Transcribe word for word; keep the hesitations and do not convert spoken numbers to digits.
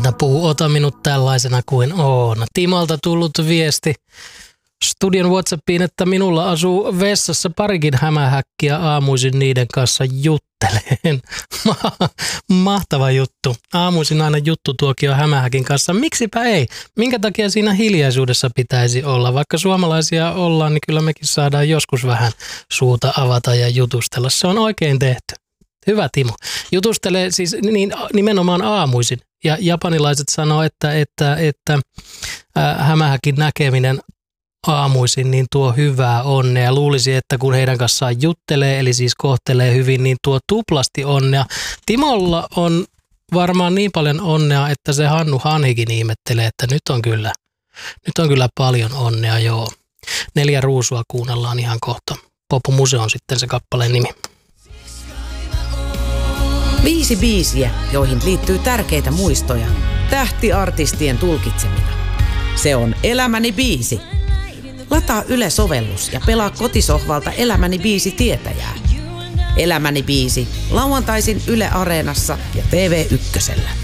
Sieltä puhuu, ota minut tällaisena kuin oon. Timolta tullut viesti studion WhatsAppiin, että minulla asuu vessassa parikin hämähäkkiä, aamuisin niiden kanssa juttelen. Mahtava juttu. Aamuisin aina juttutuokio hämähäkin kanssa. Miksipä ei? Minkä takia siinä hiljaisuudessa pitäisi olla? Vaikka suomalaisia ollaan, niin kyllä mekin saadaan joskus vähän suuta avata ja jutustella. Se on oikein tehty. Hyvä Timo. Jutustelee siis niin, nimenomaan aamuisin. Ja japanilaiset sanoo, että, että, että äh, hämähäkin näkeminen aamuisin niin tuo hyvää onnea. Luulisi, että kun heidän kanssaan juttelee, eli siis kohtelee hyvin, niin tuo tuplasti onnea. Timolla on varmaan niin paljon onnea, että se Hannu Hanhikin ihmettelee, että nyt on kyllä, nyt on kyllä paljon onnea, joo. Neljä ruusua kuunnellaan ihan kohta. Popu Museo on sitten se kappaleen nimi. Viisi biisiä, joihin liittyy tärkeitä muistoja. Tähtiartistien tulkitsemina. Se on Elämäni biisi. Lataa Yle-sovellus ja pelaa kotisohvalta Elämäni biisi tietäjää. Elämäni biisi lauantaisin Yle Areenassa ja T V Ykkösellä.